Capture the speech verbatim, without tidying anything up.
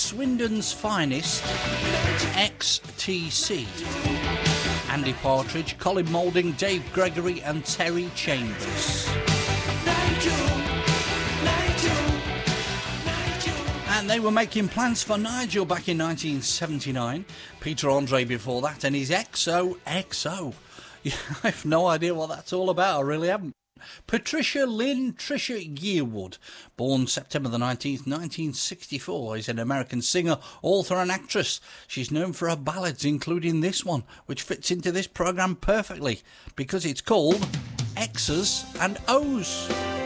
Swindon's finest, X T C. Andy Partridge, Colin Moulding, Dave Gregory and Terry Chambers. And they were making plans for Nigel back in nineteen seventy-nine. Peter Andre before that, and his X O X O. Yeah, I have no idea what that's all about, I really haven't. Patricia Lynn Tricia Yearwood, born September the nineteenth, nineteen sixty-four, is an American singer, author and actress. She's known for her ballads, including this one, which fits into this programme perfectly, because it's called X's and O's.